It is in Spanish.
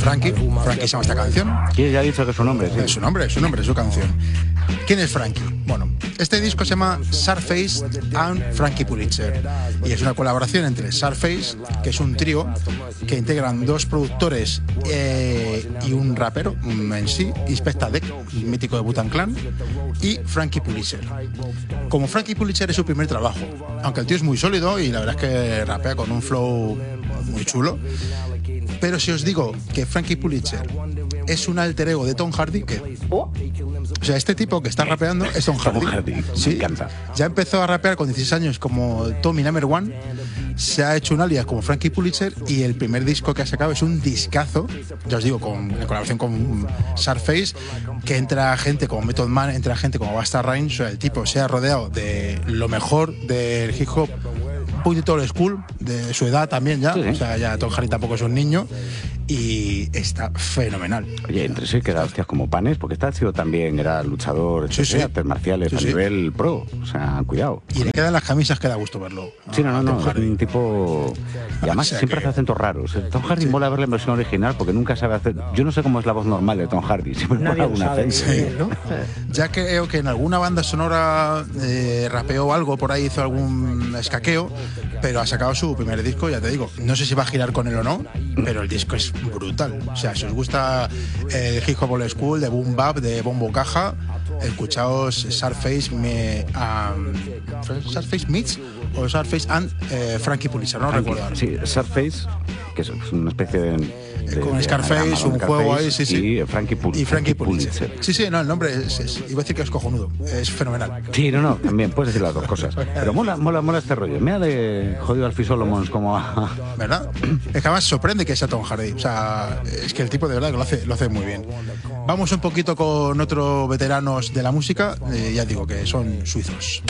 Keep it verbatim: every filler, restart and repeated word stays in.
Frankie. Frankie se llama esta canción. ¿Quién ya ha dicho que es su nombre? Sí. Es su nombre, es su nombre, es su canción. ¿Quién es Frankie? Bueno, este disco se llama Surface and Frankie Pulitzer y es una colaboración entre Surface, que es un trío que integran dos productores eh, y un rapero en sí, Inspecta Deck, el mítico de Wu-Tang Clan, y Frankie Pulitzer. Como Frankie Pulitzer es su primer trabajo, aunque el tío es muy sólido y la verdad es que rapea con un flow muy chulo. Pero si os digo que Frankie Pulitzer es un alter ego de Tom Hardy, ¿qué? O sea, este tipo que está rapeando es Tom Hardy. Tom Hardy, sí, me encanta. Ya empezó a rapear con dieciséis años como Tommy Number One, se ha hecho un alias como Frankie Pulitzer y el primer disco que ha sacado es un discazo, ya os digo, con, en colaboración con Surface, que entra gente como Method Man, entra gente como Busta Rhymes, o sea, el tipo se ha rodeado de lo mejor del hip hop, un poquito old school, de su edad también ya, sí, o sea, ya Tom Hardy tampoco es un niño y está fenomenal. Oye, entre sí queda hostias como panes, porque este tío también era luchador, sí, sí, artes marciales sí, a sí. nivel pro, o sea, cuidado. Y le quedan las camisas que da gusto verlo. Sí, no, no, no, es un tipo... Y además siempre que... hace acentos raros. Tom Hardy sí. mola ver la versión original porque nunca sabe hacer... Yo no sé cómo es la voz normal de Tom Hardy, siempre mola un acento. Sí. ¿No? Ya creo que en alguna banda sonora eh, rapeó algo, por ahí hizo algún escaqueo, pero ha sacado su primer disco, ya te digo, no sé si va a girar con él o no, pero el disco es brutal. O sea, si os gusta el hip hop old school, de boom bap, de bombo caja, escuchaos Surface, me, um, Surface Meets o Surface and eh, Frankie Pulitzer, no Frankie, recuerdo. Sí, Surface, que es una especie de... de con Scarface, un Scarface juego ahí, sí, sí. Y Frankie Pulitzer. Y Frankie Pulitzer. Pulitzer. Sí, sí, no, el nombre es, es, iba a decir que es cojonudo, es fenomenal. Sí, no, no, también puedes decir las dos cosas. Pero mola, mola, mola este rollo. Me ha de jodido Alfie Solomons como a... ¿Verdad? Es que además sorprende que sea Tom Hardy. O sea, es que el tipo de verdad que lo hace, lo hace muy bien. Vamos un poquito con otros veteranos de la música, eh, ya digo que son suizos.